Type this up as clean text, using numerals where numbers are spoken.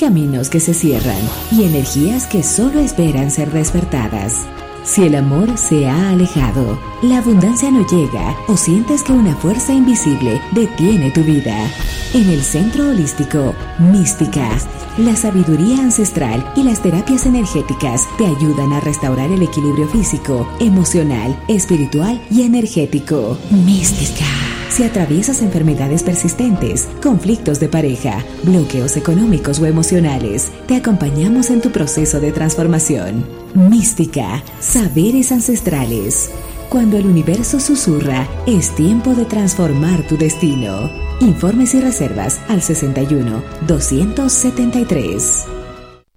caminos que se cierran y energías que solo esperan ser despertadas. Si el amor se ha alejado, la abundancia no llega o sientes que una fuerza invisible detiene tu vida. En el Centro Holístico Mística, la sabiduría ancestral y las terapias energéticas te ayudan a restaurar el equilibrio físico, emocional, espiritual y energético. Mística. Si atraviesas enfermedades persistentes, conflictos de pareja, bloqueos económicos o emocionales, te acompañamos en tu proceso de transformación. Mística, saberes ancestrales. Cuando el universo susurra, es tiempo de transformar tu destino. Informes y reservas al 61 273.